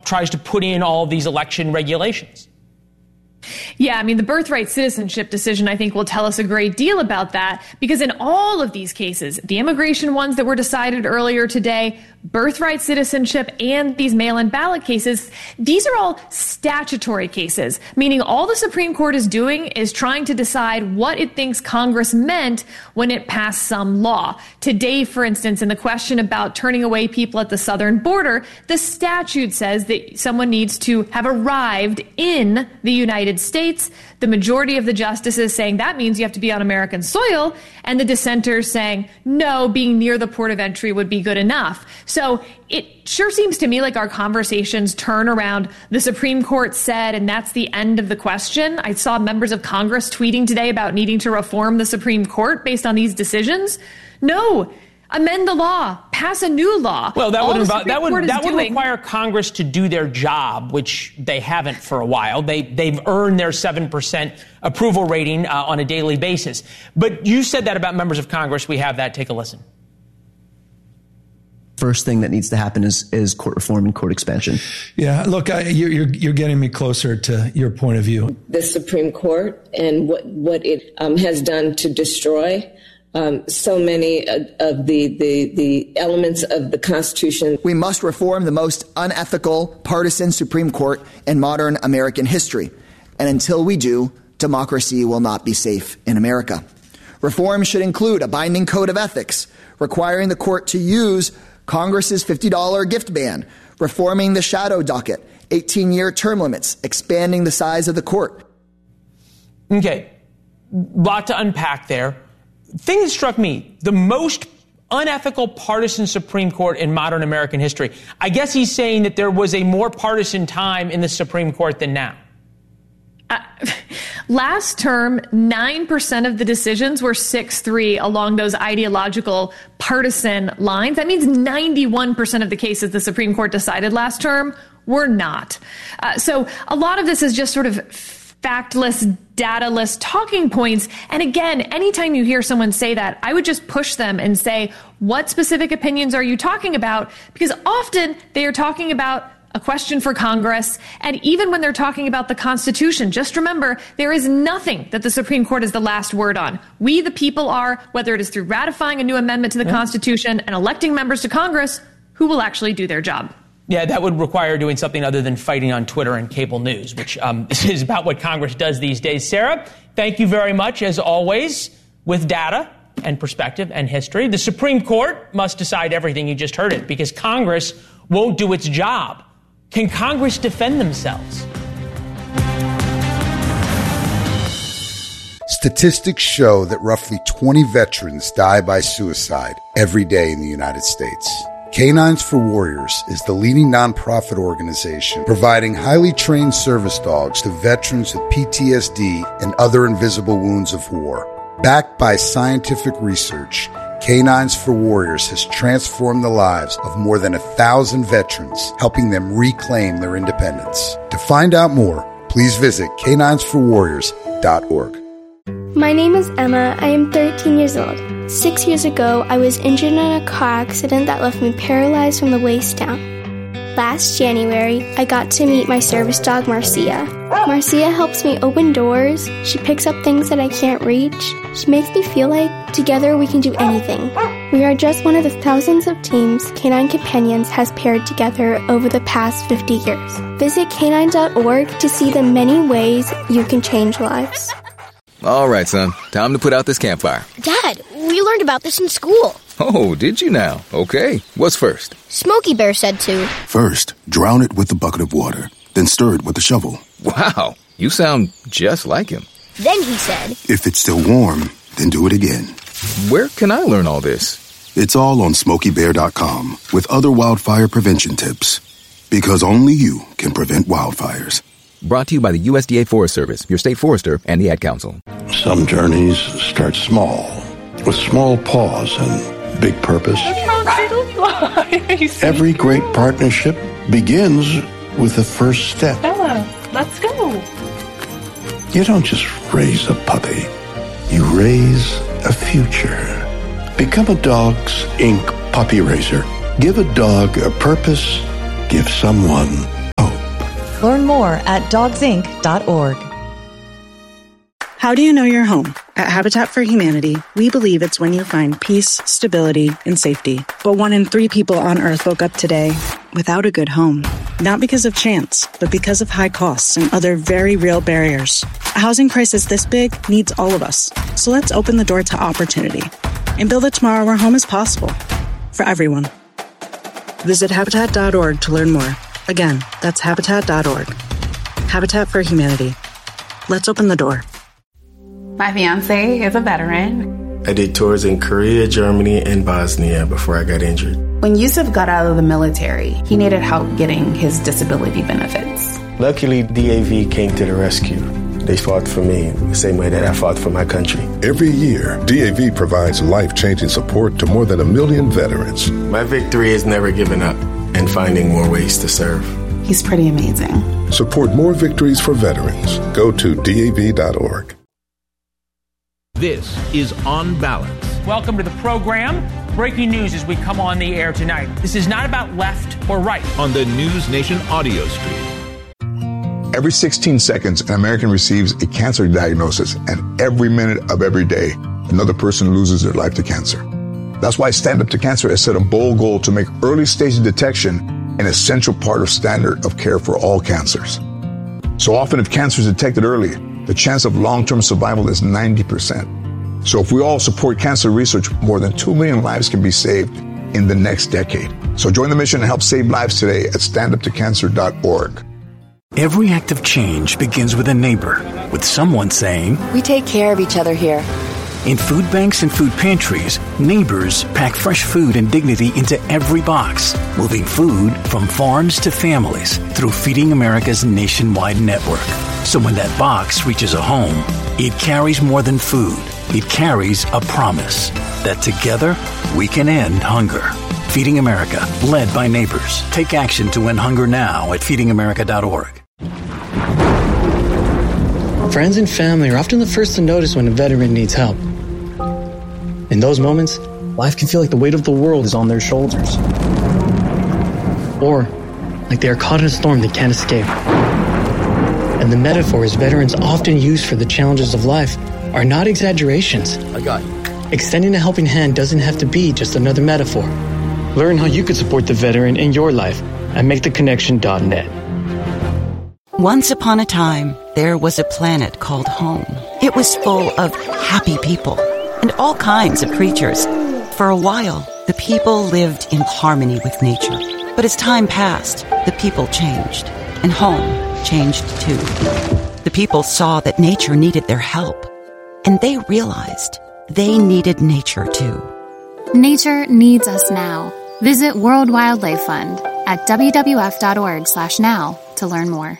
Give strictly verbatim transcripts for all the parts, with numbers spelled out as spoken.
tries to put in all these election regulations. Yeah, I mean, the birthright citizenship decision, I think, will tell us a great deal about that, because in all of these cases, the immigration ones that were decided earlier today, birthright citizenship, and these mail-in ballot cases, these are all statutory cases, meaning all the Supreme Court is doing is trying to decide what it thinks Congress meant when it passed some law. Today, for instance, in the question about turning away people at the southern border, the statute says that someone needs to have arrived in the United States. The majority of the justices saying that means you have to be on American soil, and the dissenters saying, no, being near the port of entry would be good enough. So it sure seems to me like our conversations turn around the Supreme Court said, and that's the end of the question. I saw members of Congress tweeting today about needing to reform the Supreme Court based on these decisions. No. Amend the law, pass a new law. Well, that All would involve, that would that would doing, require Congress to do their job, which they haven't for a while. They they've earned their seven percent approval rating uh, on a daily basis. But you said that about members of Congress. We have that. Take a listen. First thing that needs to happen is is court reform and court expansion. Yeah, look, I, you're, you're you're getting me closer to your point of view. The Supreme Court and what what it um, has done to destroy Um, so many of, of the, the, the elements of the Constitution. We must reform the most unethical, partisan Supreme Court in modern American history. And until we do, democracy will not be safe in America. Reform should include a binding code of ethics, requiring the court to use Congress's fifty dollars gift ban, reforming the shadow docket, eighteen-year term limits, expanding the size of the court. Okay, lot to unpack there. Thing that struck me, the most unethical partisan Supreme Court in modern American history. I guess he's saying that there was a more partisan time in the Supreme Court than now. Uh, last term, nine percent of the decisions were six three along those ideological partisan lines. That means ninety-one percent of the cases the Supreme Court decided last term were not. Uh, so a lot of this is just sort of factless, dataless talking points. And again, anytime you hear someone say that, I would just push them and say, what specific opinions are you talking about? Because often they are talking about a question for Congress. And even when they're talking about the Constitution, just remember, there is nothing that the Supreme Court is the last word on. We, the people, are, whether it is through ratifying a new amendment to the yeah. Constitution and electing members to Congress, who will actually do their job. Yeah, that would require doing something other than fighting on Twitter and cable news, which um, is about what Congress does these days. Sarah, thank you very much, as always, with data and perspective and history. The Supreme Court must decide everything. You just heard it, because Congress won't do its job. Can Congress defend themselves? Statistics show that roughly twenty veterans die by suicide every day in the United States. Canines for Warriors is the leading nonprofit organization providing highly trained service dogs to veterans with P T S D and other invisible wounds of war. Backed by scientific research, Canines for Warriors has transformed the lives of more than a thousand veterans, helping them reclaim their independence. To find out more, please visit canines for warriors dot org. My name is Emma. I am thirteen years old. Six years ago, I was injured in a car accident that left me paralyzed from the waist down. Last January, I got to meet my service dog, Marcia. Marcia helps me open doors. She picks up things that I can't reach. She makes me feel like together we can do anything. We are just one of the thousands of teams Canine Companions has paired together over the past fifty years. Visit canine dot org to see the many ways you can change lives. All right, son. Time to put out this campfire. Dad, we learned about this in school. Oh, did you now? Okay. What's first? Smokey Bear said to. First, drown it with a bucket of water. Then stir it with a shovel. Wow. You sound just like him. Then he said. If it's still warm, then do it again. Where can I learn all this? It's all on smokey bear dot com with other wildfire prevention tips. Because only you can prevent wildfires. Brought to you by the U S D A Forest Service, your state forester, and the Ad Council. Some journeys start small, with small paws and big purpose. Every great partnership begins with the first step. Bella, let's go. You don't just raise a puppy. You raise a future. Become a Dogs Incorporated puppy raiser. Give a dog a purpose. Give someone Learn more at dogs inc dot org. How do you know your home? At Habitat for Humanity, we believe it's when you find peace, stability, and safety. But one in three people on Earth woke up today without a good home. Not because of chance, but because of high costs and other very real barriers. A housing crisis this big needs all of us. So let's open the door to opportunity and build a tomorrow where home is possible for everyone. Visit Habitat dot org to learn more. Again, that's Habitat dot org. Habitat for Humanity. Let's open the door. My fiance is a veteran. I did tours in Korea, Germany, and Bosnia before I got injured. When Yusuf got out of the military, he needed help getting his disability benefits. Luckily, D A V came to the rescue. They fought for me the same way that I fought for my country. Every year, D A V provides life-changing support to more than a million veterans. My victory is never giving up and finding more ways to serve. He's pretty amazing. Support more victories for veterans. Go to D A V dot org. This is On Balance. Welcome to the program. Breaking news as we come on the air tonight. This is not about left or right. On the News Nation audio stream. Every sixteen seconds, an American receives a cancer diagnosis, and every minute of every day, another person loses their life to cancer. That's why Stand Up to Cancer has set a bold goal to make early stage detection an essential part of standard of care for all cancers. So often, if cancer is detected early, the chance of long-term survival is ninety percent. So if we all support cancer research, more than two million lives can be saved in the next decade. So join the mission and help save lives today at stand up to cancer dot org. Every act of change begins with a neighbor, with someone saying, "We take care of each other here." In food banks and food pantries, neighbors pack fresh food and dignity into every box, moving food from farms to families through Feeding America's nationwide network. So when that box reaches a home, it carries more than food. It carries a promise that together we can end hunger. Feeding America, led by neighbors. Take action to end hunger now at feeding america dot org. Friends and family are often the first to notice when a veteran needs help. In those moments, life can feel like the weight of the world is on their shoulders. Or like they are caught in a storm they can't escape. And the metaphors veterans often use for the challenges of life are not exaggerations. I got you. Extending a helping hand doesn't have to be just another metaphor. Learn how you could support the veteran in your life at make the connection dot net. Once upon a time, there was a planet called home. It was full of happy people and all kinds of creatures. For a while, the people lived in harmony with nature. But as time passed, the people changed, and home changed too. The people saw that nature needed their help, and they realized they needed nature too. Nature needs us now. Visit World Wildlife Fund at w w f dot org slash now to learn more.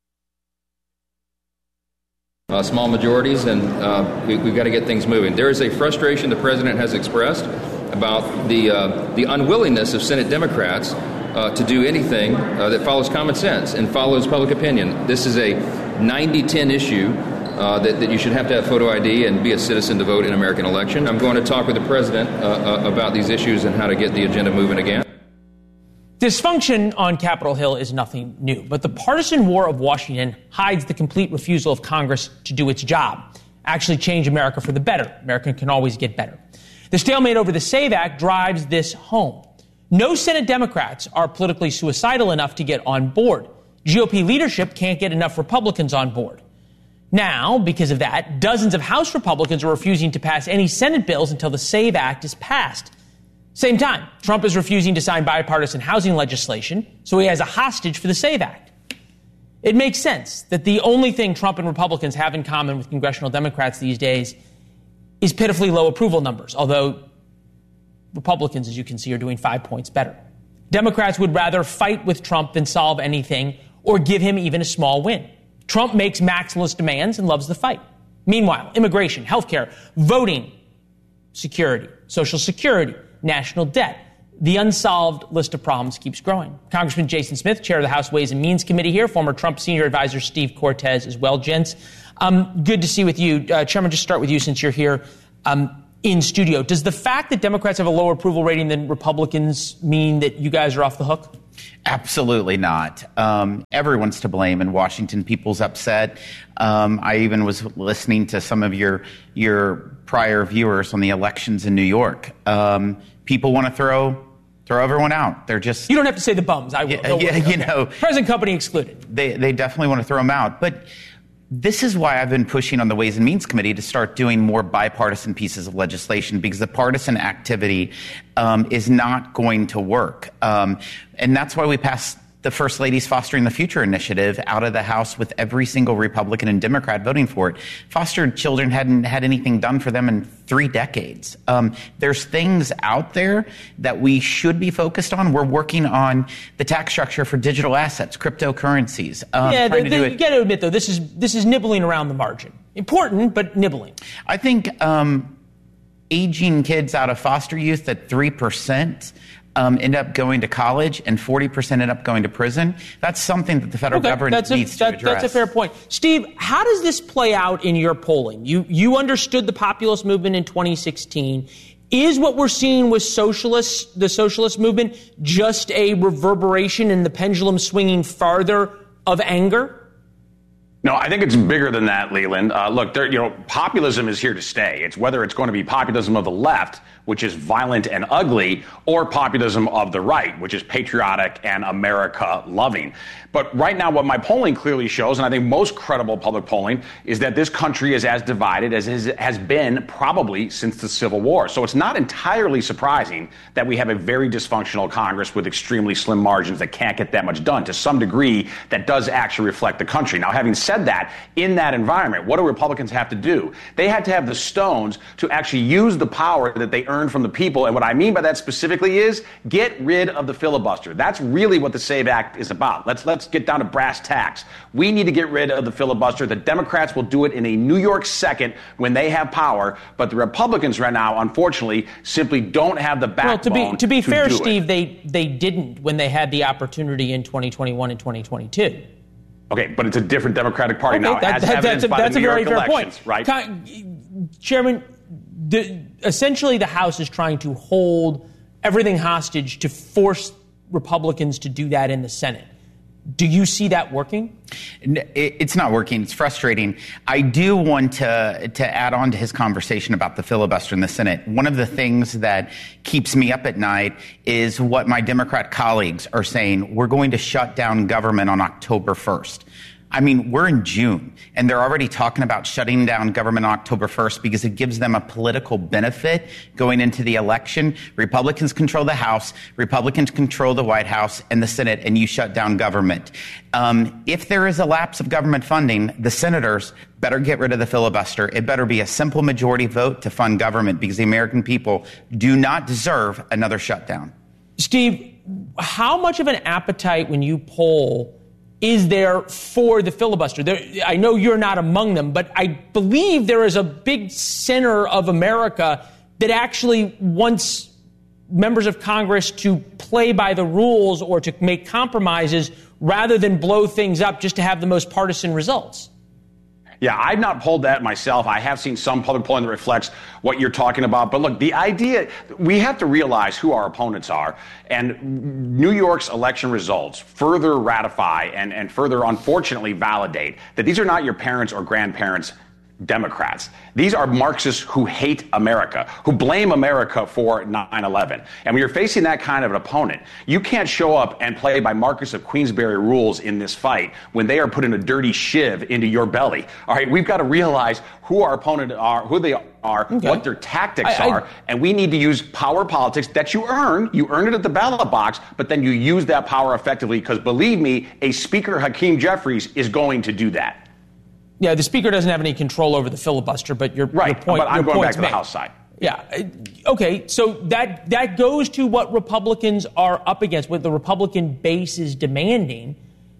Uh, small majorities, and uh, we, we've got to get things moving. There is a frustration the president has expressed about the uh, the unwillingness of Senate Democrats uh, to do anything uh, that follows common sense and follows public opinion. This is a ninety ten issue uh, that, that you should have to have photo I D and be a citizen to vote in an American election. I'm going to talk with the president uh, uh, about these issues and how to get the agenda moving again. Dysfunction on Capitol Hill is nothing new, but the partisan war of Washington hides the complete refusal of Congress to do its job, actually change America for the better. America can always get better. The stalemate over the SAVE Act drives this home. No Senate Democrats are politically suicidal enough to get on board. G O P leadership can't get enough Republicans on board. Now, because of that, dozens of House Republicans are refusing to pass any Senate bills until the SAVE Act is passed. Same time, Trump is refusing to sign bipartisan housing legislation, so he has a hostage for the SAVE Act. It makes sense that the only thing Trump and Republicans have in common with congressional Democrats these days is pitifully low approval numbers, although Republicans, as you can see, are doing five points better. Democrats would rather fight with Trump than solve anything or give him even a small win. Trump makes maximalist demands and loves the fight. Meanwhile, immigration, healthcare, voting, security, Social Security, national debt. The unsolved list of problems keeps growing. Congressman Jason Smith, chair of the House Ways and Means Committee here, former Trump senior advisor Steve Cortez as well. Gents, um, good to see with you. Uh, Chairman, just start with you since you're here um, in studio. Does the fact that Democrats have a lower approval rating than Republicans mean that you guys are off the hook? Absolutely not. Um, everyone's to blame in Washington. People's upset. Um, I even was listening to some of your your prior viewers on the elections in New York. Um, people want to throw throw everyone out. They're just you don't have to say the bums. I will. Yeah, yeah you know, present company excluded. They they definitely want to throw them out, but. This is why I've been pushing on the Ways and Means Committee to start doing more bipartisan pieces of legislation, because the partisan activity um, is not going to work. Um, and that's why we passed the First Lady's Fostering the Future initiative out of the House with every single Republican and Democrat voting for it. Foster children hadn't had anything done for them in three decades. Um, there's things out there that we should be focused on. We're working on the tax structure for digital assets, cryptocurrencies. Um, yeah, trying the, to do the, it. You got to admit, though, this is this is nibbling around the margin. Important, but nibbling. I think um, aging kids out of foster youth at three percent Um, end up going to college and forty percent end up going to prison. That's something that the federal okay, government that's a, needs that, to address. That's a fair point. Steve, how does this play out in your polling? You you understood the populist movement in twenty sixteen. Is what we're seeing with socialists, the socialist movement, just a reverberation in the pendulum swinging farther of anger? No, I think it's bigger than that, Leland. Uh, look, there, you know, populism is here to stay. It's whether it's going to be populism of the left, which is violent and ugly, or populism of the right, which is patriotic and America-loving. But right now, what my polling clearly shows, and I think most credible public polling, is that this country is as divided as it has been probably since the Civil War. So it's not entirely surprising that we have a very dysfunctional Congress with extremely slim margins that can't get that much done. To some degree, that does actually reflect the country. Now, having said that, in that environment, what do Republicans have to do? They had to have the stones to actually use the power that they earned from the people. And what I mean by that specifically is get rid of the filibuster. That's really what the SAVE Act is about. Let's let's get down to brass tacks. We need to get rid of the filibuster. The Democrats will do it in a New York second when they have power, but the Republicans right now, unfortunately, simply don't have the backbone. Well, to be to be to fair, do Steve, it. they they didn't when they had the opportunity in twenty twenty-one and twenty twenty-two. Okay, but it's a different Democratic Party okay, now, that, as that, evidenced that's a, by that's the New a very York fair elections, point. right? Con- Chairman, the, essentially the House is trying to hold everything hostage to force Republicans to do that in the Senate. Do you see that working? It's not working. It's frustrating. I do want to to add on to his conversation about the filibuster in the Senate. One of the things that keeps me up at night is what my Democrat colleagues are saying. We're going to shut down government on October first. I mean, we're in June, and they're already talking about shutting down government on October first because it gives them a political benefit going into the election. Republicans control the House, Republicans control the White House and the Senate, and you shut down government. Um, if there is a lapse of government funding, the senators better get rid of the filibuster. It better be a simple majority vote to fund government because the American people do not deserve another shutdown. Steve, how much of an appetite when you poll is there for the filibuster? There, I know you're not among them, but I believe there is a big center of America that actually wants members of Congress to play by the rules or to make compromises rather than blow things up just to have the most partisan results. Yeah, I've not polled that myself. I have seen some public polling that reflects what you're talking about. But look, the idea, we have to realize who our opponents are. And New York's election results further ratify and, and further, unfortunately, validate that these are not your parents' or grandparents' Democrats. These are Marxists who hate America, who blame America for nine eleven. And when you're facing that kind of an opponent, you can't show up and play by Marcus of Queensberry rules in this fight when they are putting a dirty shiv into your belly. All right, we've got to realize who our opponent are, who they are, okay. what their tactics I, are, I, and we need to use power politics that you earn. You earn it at the ballot box, but then you use that power effectively because, believe me, a Speaker Hakeem Jeffries is going to do that. Yeah, the Speaker doesn't have any control over the filibuster, but your, right, your point. But I'm your going back to made. the House side. Yeah. Okay. So that that goes to what Republicans are up against, what the Republican base is demanding.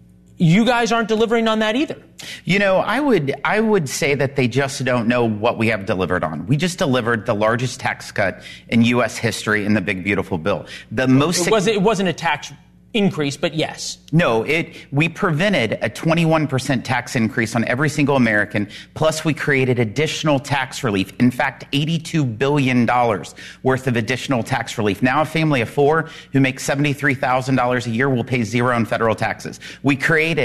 You guys aren't delivering on that either. You know, I would I would say that they just don't know what we have delivered on. We just delivered the largest tax cut in U S history in the Big Beautiful Bill. The most it wasn't it wasn't a tax increase, but yes. No, it we prevented a twenty-one percent tax increase on every single American, plus we created additional tax relief. In fact, eighty-two billion dollars worth of additional tax relief. Now a family of four who makes seventy-three thousand dollars a year will pay zero in federal taxes. We created